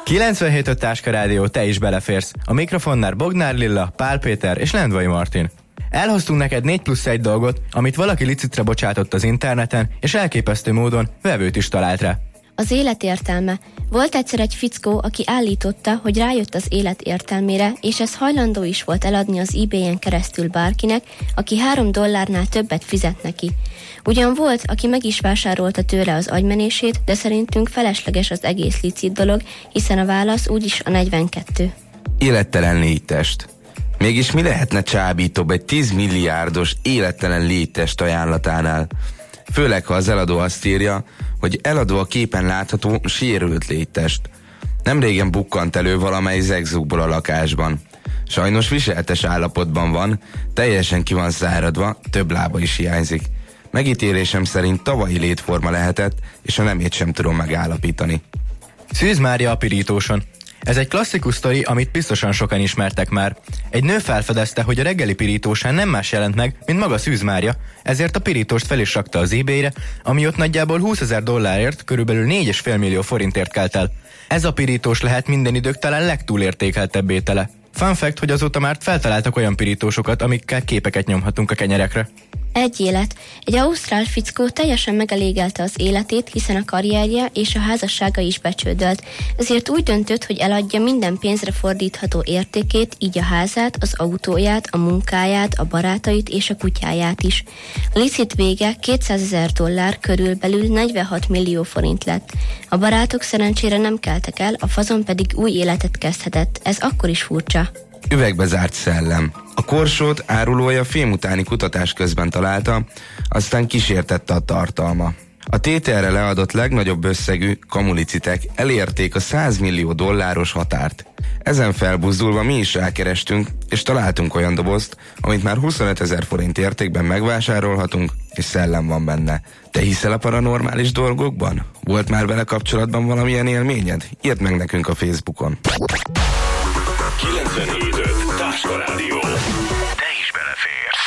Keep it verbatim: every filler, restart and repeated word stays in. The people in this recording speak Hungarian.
kilencvenhét öt Táska Rádió, te is beleférsz. A mikrofonnál Bognár Lilla, Pál Péter és Lendvai Martin. Elhoztunk neked négy plusz egy dolgot, amit valaki licitre bocsátott az interneten, és elképesztő módon vevőt is talált rá. Az élet értelme. Volt egyszer egy fickó, aki állította, hogy rájött az élet értelmére, és ez hajlandó is volt eladni az eBay-en keresztül bárkinek, aki három dollárnál többet fizet neki. Ugyan volt, aki meg is vásárolta tőle az agymenését, de szerintünk felesleges az egész licit dolog, hiszen a válasz úgyis a negyvenkettő. Élettelen léttest. Mégis mi lehetne csábítóbb egy tíz milliárdos élettelen léttest ajánlatánál? Főleg, ha az eladó azt írja, hogy eladó a képen látható sérült léttest. Nemrégen bukkant elő valamely zegzúgból a lakásban. Sajnos viseltes állapotban van, teljesen ki van száradva, több lába is hiányzik. Megítélésem szerint tavalyi létforma lehetett, és a nemét sem tudom megállapítani. Szűz Mária a pirítóson. Ez egy klasszikus sztori, amit biztosan sokan ismertek már. Egy nő felfedezte, hogy a reggeli pirítósán nem más jelent meg, mint maga Szűz Mária, ezért a pirítóst fel is rakta az eBay-re, ami ott nagyjából húszezer dollárért, körülbelül négy egész öt millió forintért kelt el. Ez a pirítós lehet minden idők talán legtúlértékeltebb étele. Fun fact, hogy azóta már feltaláltak olyan pirítósokat, amikkel képeket nyomhatunk a kenyerekre. Egy élet. Egy ausztrál fickó teljesen megelégelte az életét, hiszen a karrierje és a házassága is becsődölt. Ezért úgy döntött, hogy eladja minden pénzre fordítható értékét, így a házát, az autóját, a munkáját, a barátait és a kutyáját is. A licit vége kétszázezer dollár, körülbelül negyvenhat millió forint lett. A barátok szerencsére nem keltek el, a fazon pedig új életet kezdhetett. Ez akkor is furcsa. Üvegbe zárt szellem. A korsót árulója fém utáni kutatás közben találta, aztán kísértette a tartalma. A tételre leadott legnagyobb összegű kamulicitek elérték a száz millió dolláros határt. Ezen felbuzdulva mi is rákerestünk, és találtunk olyan dobozt, amit már huszonötezer forint értékben megvásárolhatunk, és szellem van benne. Te hiszel a paranormális dolgokban? Volt már vele kapcsolatban valamilyen élményed? Írd meg nekünk a Facebookon. kilencvenhét öt Táska Rádió. Te is beleférsz.